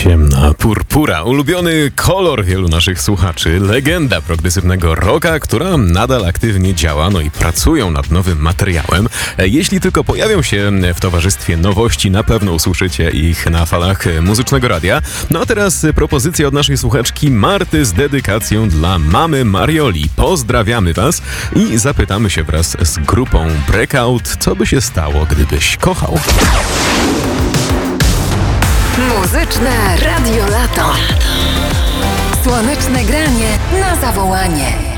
Ciemna purpura, ulubiony kolor wielu naszych słuchaczy, legenda progresywnego rocka, która nadal aktywnie działa, no i pracują nad nowym materiałem. Jeśli tylko pojawią się w towarzystwie nowości, na pewno usłyszycie ich na falach Muzycznego Radia. No a teraz propozycja od naszej słuchaczki Marty z dedykacją dla mamy Marioli. Pozdrawiamy Was i zapytamy się wraz z grupą Breakout, co by się stało, gdybyś kochał. Muzyczne Radio Lato. Słoneczne granie na zawołanie.